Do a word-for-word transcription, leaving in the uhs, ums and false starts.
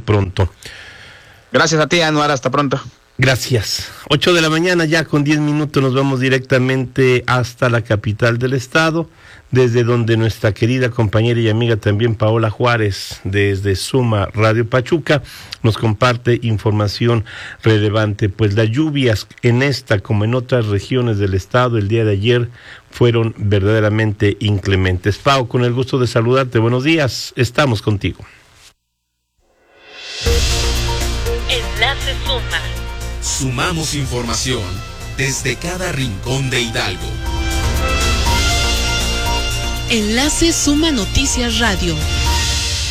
pronto. Gracias a ti, Anuar, hasta pronto. Gracias. Ocho de la mañana ya con diez minutos nos vamos directamente hasta la capital del estado, desde donde nuestra querida compañera y amiga también Paola Juárez, desde Suma Radio Pachuca, nos comparte información relevante. Pues las lluvias en esta como en otras regiones del estado el día de ayer fueron verdaderamente inclementes. Pau, con el gusto de saludarte, buenos días, estamos contigo. Enlace Suma. Sumamos información desde cada rincón de Hidalgo. Enlace Suma Noticias Radio.